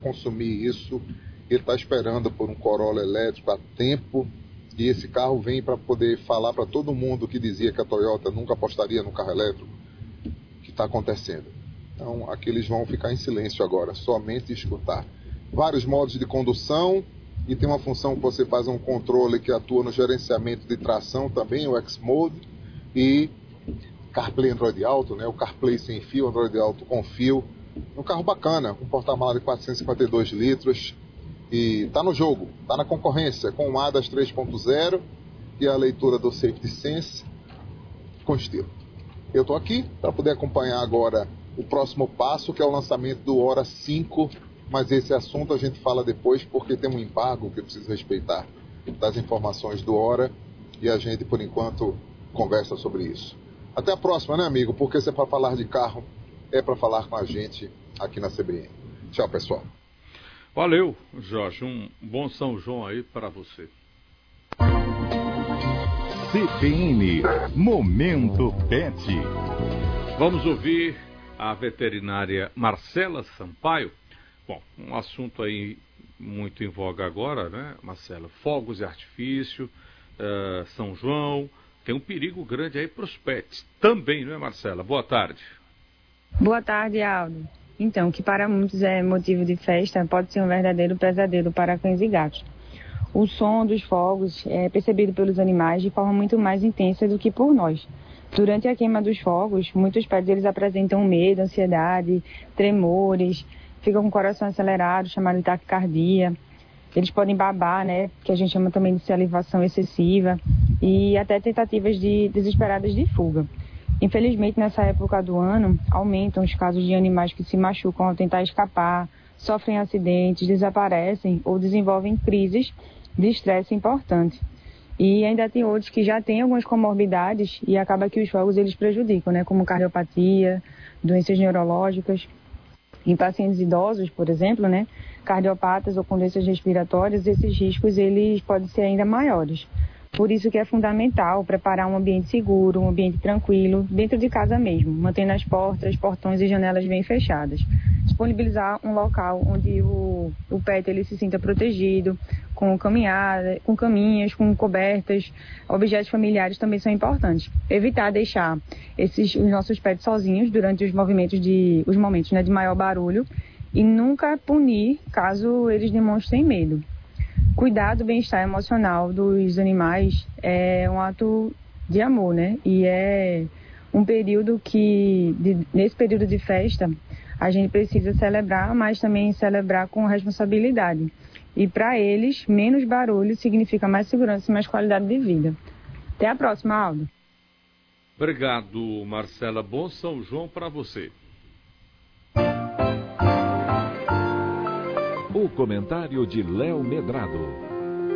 consumir isso. Ele está esperando por um Corolla elétrico há tempo, e esse carro vem para poder falar para todo mundo que dizia que a Toyota nunca apostaria no carro elétrico, que está acontecendo. Então aqui eles vão ficar em silêncio agora, somente escutar. Vários modos de condução, e tem uma função que você faz um controle que atua no gerenciamento de tração também, o X-Mode, e CarPlay Android Auto, né? O CarPlay sem fio, Android Auto com fio. Um carro bacana, um porta-malas de 452 litros, e está no jogo, está na concorrência, com o ADAS 3.0 e a leitura do Safety Sense com estilo. Eu estou aqui para poder acompanhar agora o próximo passo, que é o lançamento do Hora 5, mas esse assunto a gente fala depois, porque tem um embargo que eu preciso respeitar das informações do Hora, e a gente, por enquanto, conversa sobre isso. Até a próxima, né, amigo? Porque se é para falar de carro, é para falar com a gente aqui na CBN. Tchau, pessoal. Valeu, Jorge. Um bom São João aí para você. CBN Momento Pet. Vamos ouvir a veterinária Marcela Sampaio. Bom, um assunto aí muito em voga agora, né, Marcela? Fogos de artifício, São João. Tem um perigo grande aí para os pets também, não é, Marcela? Boa tarde. Boa tarde, Aldo. Então, que para muitos é motivo de festa, pode ser um verdadeiro pesadelo para cães e gatos. O som dos fogos é percebido pelos animais de forma muito mais intensa do que por nós. Durante a queima dos fogos, muitos pets eles apresentam medo, ansiedade, tremores, ficam com o coração acelerado, chamado de taquicardia. Eles podem babar, né, que a gente chama também de salivação excessiva, e até tentativas desesperadas de fuga. Infelizmente, nessa época do ano, aumentam os casos de animais que se machucam ao tentar escapar, sofrem acidentes, desaparecem ou desenvolvem crises de estresse importante. E ainda tem outros que já têm algumas comorbidades e acaba que os fogos eles prejudicam, né, como cardiopatia, doenças neurológicas. Em pacientes idosos, por exemplo, né, cardiopatas ou com doenças respiratórias, esses riscos eles podem ser ainda maiores. Por isso que é fundamental preparar um ambiente seguro, um ambiente tranquilo, dentro de casa mesmo, mantendo as portas, portões e janelas bem fechadas. Disponibilizar um local onde o pet ele se sinta protegido, com caminhada, com caminhas, com cobertas, objetos familiares também são importantes. Evitar deixar os nossos pets sozinhos durante os momentos de maior barulho e nunca punir caso eles demonstrem medo. Cuidar do bem-estar emocional dos animais é um ato de amor, né? E é um período nesse período de festa, a gente precisa celebrar, mas também celebrar com responsabilidade. E para eles, menos barulho significa mais segurança e mais qualidade de vida. Até a próxima, Aldo. Obrigado, Marcela. Bom São João para você. O comentário de Léo Medrado.